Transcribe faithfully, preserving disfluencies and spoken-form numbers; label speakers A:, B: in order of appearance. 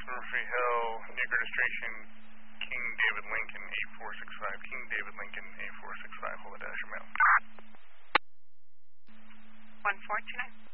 A: Murphy Hill, New Curtis Station, King David Lincoln, eight four six five, King David Lincoln, eight four six five, hold the dash your mail.
B: one four two nine.